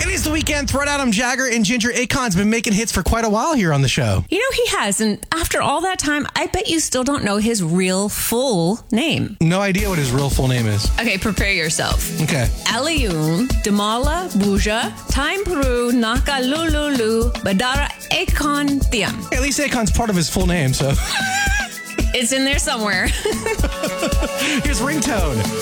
It is the weekend. Thread Adam Jagger and Ginger Akon's been making hits for quite a while here on the show. You know, he has. And after all that time, I bet you still don't know his real full name. No idea what his real full name is. Okay, prepare yourself. Okay. Aliun, Damala, Buja, Time Peru, Naka Lululu, Badara Akon Thiam. At least Akon's part of his full name, so. It's in there somewhere. Here's Ringtone.